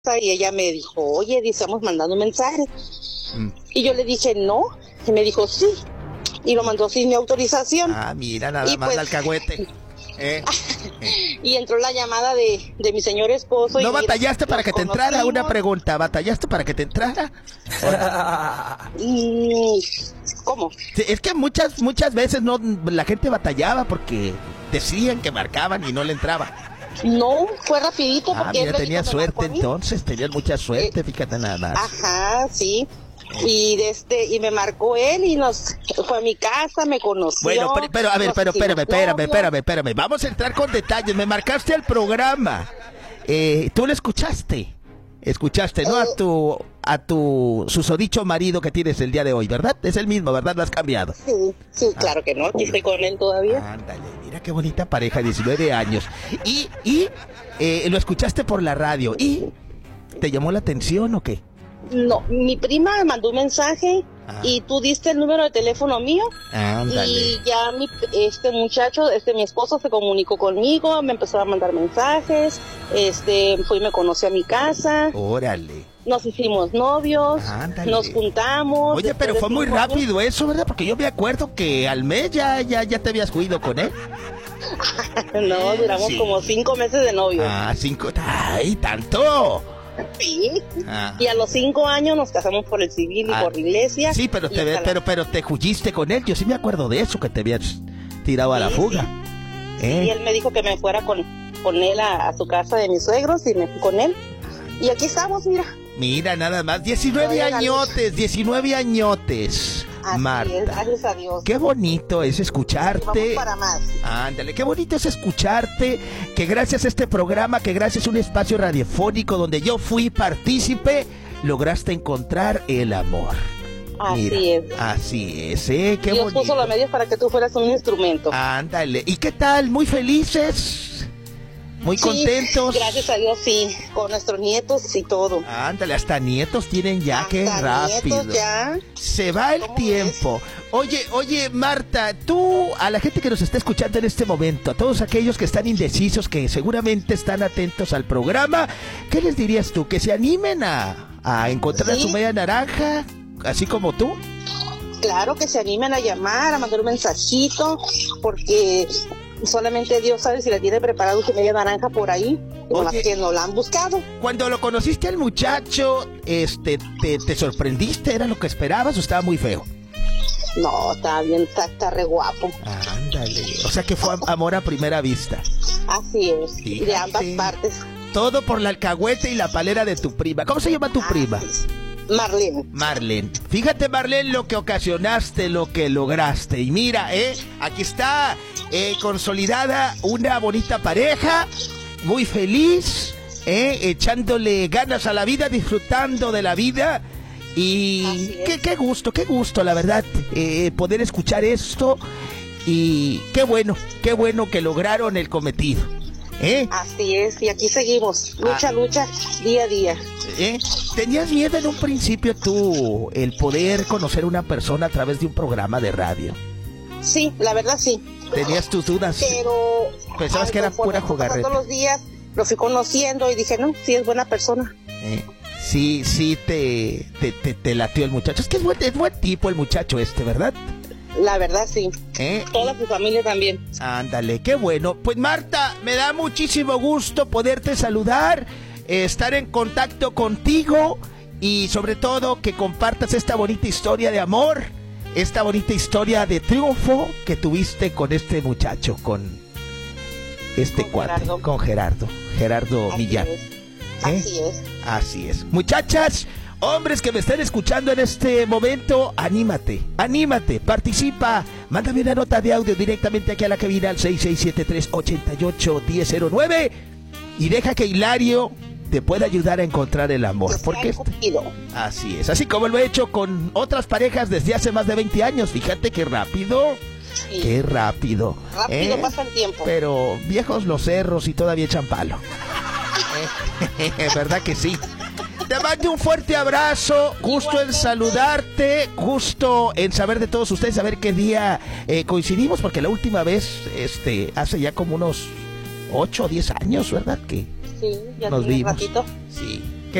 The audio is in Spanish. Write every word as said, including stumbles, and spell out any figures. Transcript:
y ella me dijo, oye, dice, estamos mandando un mensaje. Mm. Y yo le dije, no, y me dijo, sí, y lo mandó sin mi autorización. Ah, mira, nada y más pues, alcahuete. Eh. Y entró la llamada de, de mi señor esposo. ¿No y batallaste mira, para que te conocimos. entrara? Una pregunta, ¿batallaste para que te entrara? ¿Cómo? Sí, es que muchas, muchas veces no, la gente batallaba porque decían que marcaban y no le entraba. No, fue rapidito. Ah, porque mira, tenía suerte entonces, tenías mucha suerte, eh, fíjate nada más. Ajá, sí. Y de este y me marcó él y nos fue a mi casa, me conoció. Bueno, pero, pero a ver, pero espérame, espérame, espérame, espérame. Vamos a entrar con detalles. Me marcaste el programa. Eh, ¿Tú lo escuchaste? Escuchaste, ¿no? Eh, a tu a tu susodicho marido que tienes el día de hoy, ¿verdad? Es el mismo, ¿verdad? Lo has cambiado. Sí, sí, ah. Claro que no. Aquí estoy con él todavía. Ándale, mira qué bonita pareja, diecinueve años. Y y eh, lo escuchaste por la radio. ¿Y te llamó la atención o qué? No, mi prima me mandó un mensaje ah. y tú diste el número de teléfono mío. Ándale. Y ya mi, este muchacho, este mi esposo se comunicó conmigo, me empezó a mandar mensajes, este fue y me conoció a mi casa. Órale. Nos hicimos novios, Ándale. Nos juntamos. Oye, pero fue muy rápido años. Eso, ¿verdad? Porque yo me acuerdo que al mes ya, ya, ya te habías cuido con él. No, duramos sí. como cinco meses de novio. Ah, cinco, ¡ay, tanto! Sí, ah. Y a los cinco años nos casamos por el civil y ah. por la iglesia. Sí, pero te, pero, la... pero te julliste con él. Yo sí me acuerdo de eso, que te habías tirado sí, a la fuga. Sí. ¿Eh? Y él me dijo que me fuera con, con él a, a su casa de mis suegros y me fui con él. Y aquí estamos, mira. Mira, nada más, diecinueve añotes, diecinueve añotes. Así Marta. Es, gracias a Dios. Qué bonito es escucharte. Vamos para más. Ándale, qué bonito es escucharte, que gracias a este programa, que gracias a un espacio radiofónico donde yo fui partícipe, lograste encontrar el amor. Así Mira, es. Así es, ¿eh? Qué Dios bonito. puso los medios para que tú fueras un instrumento. Ándale. ¿Y qué tal? ¿Muy felices? ¿Muy sí, contentos? Gracias a Dios, sí. Con nuestros nietos y todo. Ándale, hasta nietos tienen ya, hasta qué rápido. Nietos ya. Se va el tiempo. Es? Oye, oye, Marta, tú, a la gente que nos está escuchando en este momento, a todos aquellos que están indecisos, que seguramente están atentos al programa, ¿qué les dirías tú? ¿Que se animen a, a encontrar ¿Sí? a su media naranja, así como tú? Claro, que se animen a llamar, a mandar un mensajito, porque solamente Dios sabe si la tiene preparado su media naranja por ahí, o más que no la han buscado. Cuando lo conociste al muchacho, este, te, ¿te sorprendiste? ¿Era lo que esperabas o estaba muy feo? No, está bien, está, está re guapo. Ándale, o sea que fue amor a primera vista. Así es, Fíjate. de ambas partes. Todo por la alcahuete y la palera de tu prima. ¿Cómo se llama tu ah, prima? Sí. Marlene. Marlene. Fíjate, Marlene, lo que ocasionaste, lo que lograste. Y mira, eh, aquí está eh, consolidada una bonita pareja, muy feliz, eh, echándole ganas a la vida, disfrutando de la vida. Y qué, qué gusto, qué gusto, la verdad, eh, poder escuchar esto. Y qué bueno, qué bueno que lograron el cometido. ¿Eh? Así es, y aquí seguimos, lucha, ah. lucha, día a día. ¿Eh? ¿Tenías miedo en un principio tú, el poder conocer a una persona a través de un programa de radio? Sí, la verdad sí. ¿Tenías tus dudas? Pero... ¿Pensabas que era pura jugarreta? Todos los días lo fui conociendo y dije, no, sí es buena persona. ¿Eh? Sí, sí te, te, te, te latió el muchacho. Es que es buen, es buen tipo el muchacho este, ¿verdad? La verdad, sí. ¿Eh? Toda su familia también. Ándale, qué bueno. Pues Marta, me da muchísimo gusto poderte saludar, eh, estar en contacto contigo y sobre todo que compartas esta bonita historia de amor, esta bonita historia de triunfo que tuviste con este muchacho, con este con cuate, Gerardo. con Gerardo, Gerardo Así Millán. Es. ¿Eh? Así es. Así es. Muchachas, hombres que me estén escuchando en este momento, anímate, anímate, participa, mándame una nota de audio directamente aquí a la cabina al seis seis siete tres, ocho ocho, uno cero cero nueve y deja que Hilario te pueda ayudar a encontrar el amor. Porque este... Así es, así como lo he hecho con otras parejas desde hace más de veinte años, fíjate qué rápido. Sí. Qué rápido. Rápido ¿Eh? pasa el tiempo. Pero viejos los cerros y todavía echan palo. ¿Eh? ¿Verdad que sí? Te mando un fuerte abrazo, gusto en saludarte, gusto en saber de todos ustedes, saber qué día eh, coincidimos, porque la última vez, este, hace ya como unos ocho o diez años, ¿verdad? Que sí, ya nos vimos. Un ratito. Sí.